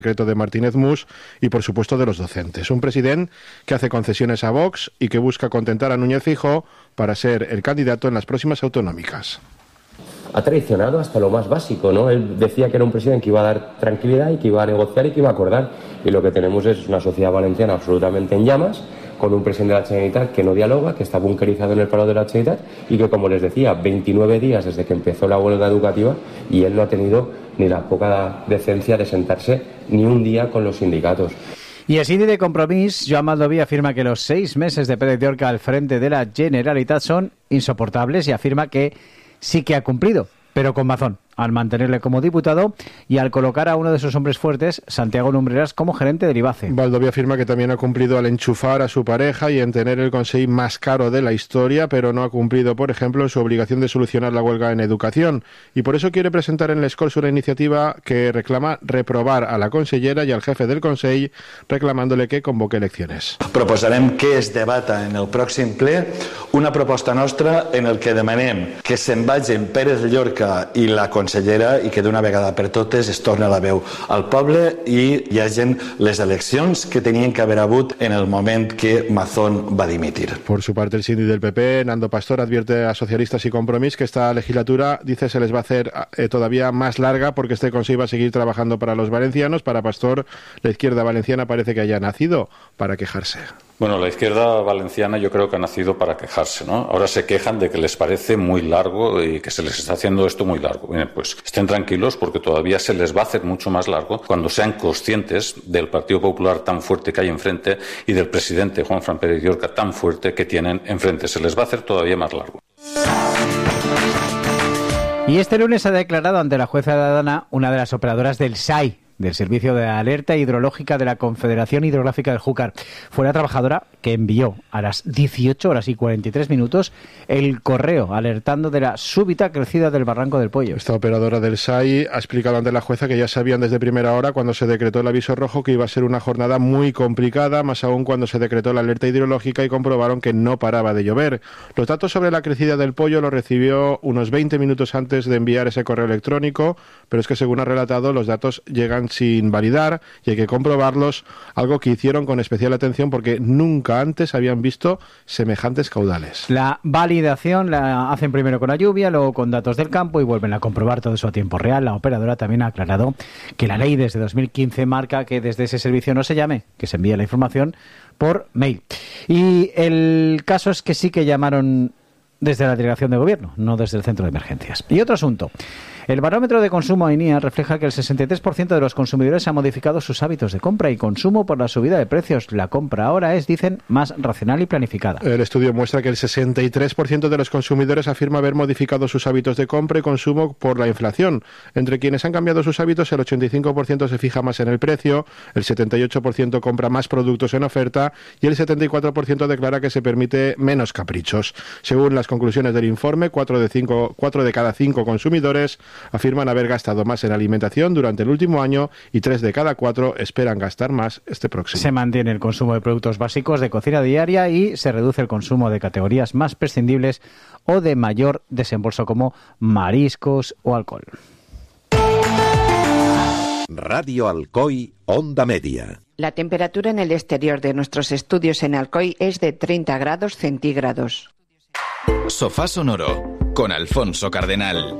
decreto de Martínez Mus y, por supuesto, de los docentes. Un presidente que hace concesiones a Vox y que busca contentar a Núñez Feijóo para ser el candidato en las próximas autonómicas. Ha traicionado hasta lo más básico, ¿no? Él decía que era un presidente que iba a dar tranquilidad y que iba a negociar y que iba a acordar. Y lo que tenemos es una sociedad valenciana absolutamente en llamas, con un presidente de la Generalitat que no dialoga, que está bunkerizado en el palo de la Generalitat y que, como les decía, 29 días desde que empezó la huelga educativa y él no ha tenido ni la poca decencia de sentarse ni un día con los sindicatos. Y el síndic de Compromís, Joan Baldoví, afirma que los 6 meses de Pérez Llorca al frente de la Generalitat son insoportables y afirma que sí que ha cumplido, pero con mazón, al mantenerle como diputado y al colocar a uno de sus hombres fuertes, Santiago Lumbreras, como gerente del IBACE. Baldoví afirma que también ha cumplido al enchufar a su pareja y en tener el consejo más caro de la historia, pero no ha cumplido, por ejemplo, en su obligación de solucionar la huelga en educación. Y por eso quiere presentar en les Corts una iniciativa que reclama reprobar a la consellera y al jefe del Consell, reclamándole que convoque elecciones. Proposarem que es debata en el pròxim ple una proposta nostra en el que demanem que se'n vagin Pérez Llorca i la consellera i que d'una vegada per totes es torni la veu al poble i hi hagin les eleccions que tenien que haver hagut en el moment que Mazón va dimitir. Por su parte, el síndic del PP, Nando Pastor, advierte a socialistas y Compromís que esta legislatura, dice, se les va a hacer todavía más larga porque este Consejo va a seguir trabajando para los valencianos. Para Pastor, la izquierda valenciana parece que haya nacido para quejarse. Bueno, la izquierda valenciana yo creo que ha nacido para quejarse, ¿no? Ahora se quejan de que les parece muy largo y que se les está haciendo esto muy largo. Bien, pues estén tranquilos porque todavía se les va a hacer mucho más largo cuando sean conscientes del Partido Popular tan fuerte que hay enfrente y del presidente Juanfran Pérez Llorca tan fuerte que tienen enfrente. Se les va a hacer todavía más largo. Y este lunes ha declarado ante la jueza de Adana una de las operadoras del SAI, del Servicio de Alerta Hidrológica de la Confederación Hidrográfica del Júcar. Fue la trabajadora que envió a las 18 horas y 43 minutos el correo alertando de la súbita crecida del barranco del Pollo. Esta operadora del SAI ha explicado ante la jueza que ya sabían desde primera hora, cuando se decretó el aviso rojo, que iba a ser una jornada muy complicada, más aún cuando se decretó la alerta hidrológica y comprobaron que no paraba de llover. Los datos sobre la crecida del Pollo los recibió unos 20 minutos antes de enviar ese correo electrónico, pero es que, según ha relatado, los datos llegan sin validar y hay que comprobarlos, algo que hicieron con especial atención porque nunca antes habían visto semejantes caudales. La validación la hacen primero con la lluvia, luego con datos del campo y vuelven a comprobar todo eso a tiempo real. La operadora también ha aclarado que la ley desde 2015 marca que desde ese servicio no se llame, que se envíe la información por mail. Y el caso es que sí que llamaron desde la delegación de gobierno, no desde el centro de emergencias. Y otro asunto. El barómetro de consumo INIA refleja que el 63% de los consumidores ha modificado sus hábitos de compra y consumo por la subida de precios. La compra ahora es, dicen, más racional y planificada. El estudio muestra que el 63% de los consumidores afirma haber modificado sus hábitos de compra y consumo por la inflación. Entre quienes han cambiado sus hábitos, el 85% se fija más en el precio, el 78% compra más productos en oferta y el 74% declara que se permite menos caprichos. Según las conclusiones del informe, 4 de cada 5 consumidores afirman haber gastado más en alimentación durante el último año y 3 de cada 4 esperan gastar más este próximo. Se mantiene el consumo de productos básicos de cocina diaria y se reduce el consumo de categorías más prescindibles o de mayor desembolso como mariscos o alcohol. Radio Alcoy, Onda Media. La temperatura en el exterior de nuestros estudios en Alcoy es de 30 grados centígrados. Sofá Sonoro con Alfonso Cardenal.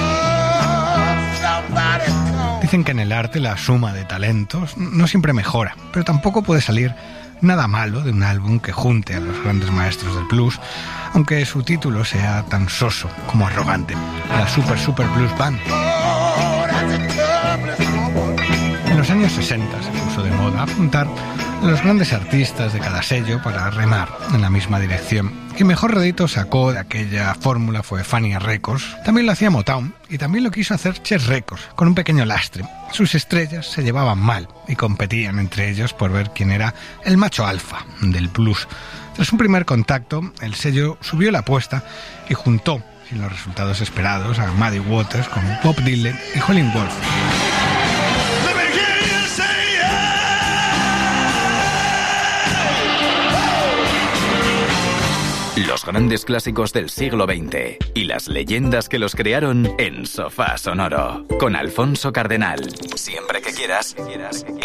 Dicen que en el arte la suma de talentos no siempre mejora, pero tampoco puede salir nada malo de un álbum que junte a los grandes maestros del blues, aunque su título sea tan soso como arrogante, la Super Blues Band. En los años 60 se puso de moda apuntar a los grandes artistas de cada sello para remar en la misma dirección. Quien mejor rédito sacó de aquella fórmula fue Fania Records. También lo hacía Motown y también lo quiso hacer Chess Records, con un pequeño lastre. Sus estrellas se llevaban mal y competían entre ellos por ver quién era el macho alfa del blues. Tras un primer contacto, el sello subió la apuesta y juntó, sin los resultados esperados, a Muddy Waters con Bob Dylan y Howlin' Wolf. Los grandes clásicos del siglo XX y las leyendas que los crearon en Sofá Sonoro. Con Alfonso Cardenal. Siempre que quieras.